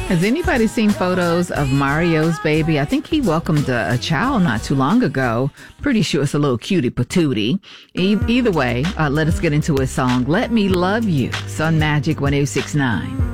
Has anybody seen photos of Mario's baby? I think he welcomed a child not too long ago. Pretty sure it's a little cutie patootie. Either way, let us get into his song, Let Me Love You, Sun Magic 1069.